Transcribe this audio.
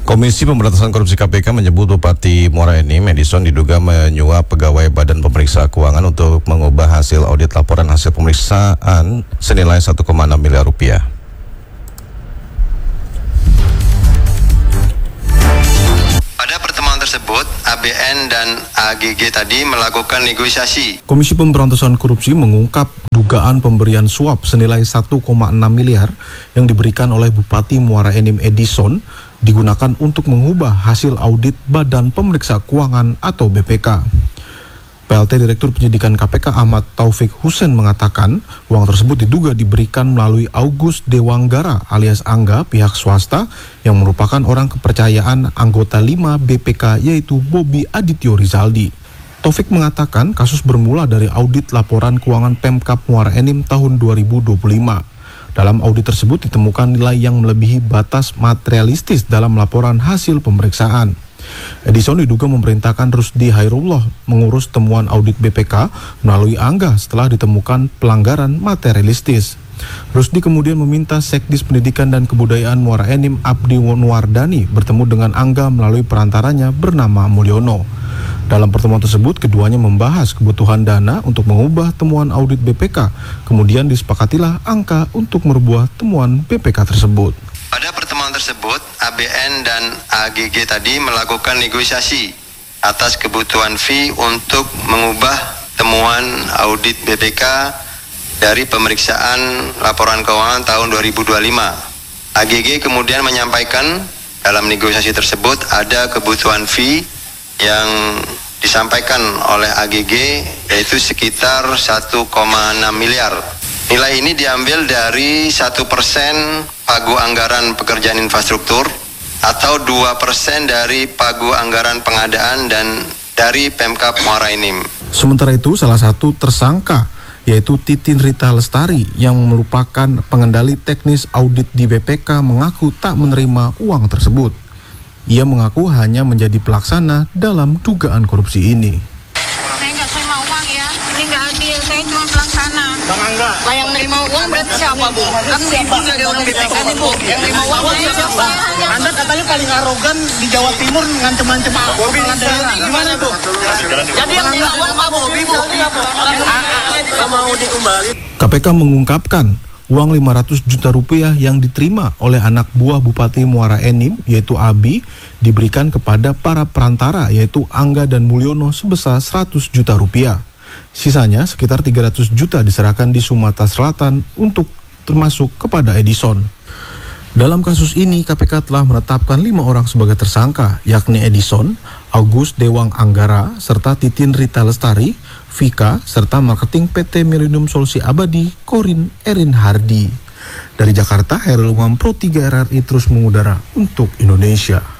Komisi Pemberantasan Korupsi KPK menyebut Bupati Muara Enim, Edison, diduga menyuap pegawai Badan Pemeriksa Keuangan untuk mengubah hasil audit laporan hasil pemeriksaan senilai 1,6 miliar rupiah. Pada pertemuan tersebut, ABN dan AGG tadi melakukan negosiasi. Komisi Pemberantasan Korupsi mengungkap dugaan pemberian suap senilai 1,6 miliar yang diberikan oleh Bupati Muara Enim Edison digunakan untuk mengubah hasil audit Badan Pemeriksa Keuangan atau BPK. PLT Direktur Penyidikan KPK Ahmad Taufik Husein mengatakan uang tersebut diduga diberikan melalui August Dewanggara alias Angga pihak swasta yang merupakan orang kepercayaan anggota 5 BPK yaitu Bobi Adityo Rizaldi. Taufik mengatakan kasus bermula dari audit laporan keuangan Pemkab Muara Enim tahun 2025. Dalam audit tersebut ditemukan nilai yang melebihi batas materialistis dalam laporan hasil pemeriksaan. Edison diduga memerintahkan Rusdi Hairullah mengurus temuan audit BPK melalui Angga setelah ditemukan pelanggaran materialistis. Rusdi kemudian meminta Sekdis Pendidikan dan Kebudayaan Muara Enim Abdi Nuwardani bertemu dengan Angga melalui perantaranya bernama Mulyono. Dalam pertemuan tersebut, keduanya membahas kebutuhan dana untuk mengubah temuan audit BPK. Kemudian disepakatilah angka untuk merubah temuan BPK tersebut. Pada pertemuan tersebut, ABN dan AGG tadi melakukan negosiasi atas kebutuhan fee untuk mengubah temuan audit BPK dari pemeriksaan laporan keuangan tahun 2025. AGG kemudian menyampaikan dalam negosiasi tersebut ada kebutuhan fee yang disampaikan oleh AGG yaitu sekitar 1,6 miliar. Nilai ini diambil dari 1% pagu anggaran pekerjaan infrastruktur atau 2% dari pagu anggaran pengadaan dan dari Pemkab Muara Enim. Sementara itu salah satu tersangka yaitu Titin Rita Lestari yang merupakan pengendali teknis audit di BPK mengaku tak menerima uang tersebut. Ia mengaku hanya menjadi pelaksana dalam dugaan korupsi ini. Saya nggak terima uang ya, ini nggak adil, saya cuma pelaksana. Bang Angga. Lah yang nerima uang berarti siapa, Bu? Kan Ibu dari orang BPK nih, Bu. Yang nerima uang saya siapa? Anda katanya paling arogan di Jawa Timur ngancem-ngancem kepala daerah. Gimana, Bu? Jadi yang nerima uang Pak Bobi, Bu. Mau dikembali. KPK mengungkapkan uang 500 juta rupiah yang diterima oleh anak buah Bupati Muara Enim yaitu Abi diberikan kepada para perantara yaitu Angga dan Mulyono sebesar 100 juta rupiah. Sisanya sekitar 300 juta diserahkan di Sumatera Selatan untuk termasuk kepada Edison. Dalam kasus ini KPK telah menetapkan 5 orang sebagai tersangka yakni Edison, August Dewang Anggara, serta Titin Rita Lestari, Vika, serta marketing PT Millennium Solusi Abadi, Korin Erin Hardi. Dari Jakarta, Hairul Umam Pro 3 RRI terus mengudara untuk Indonesia.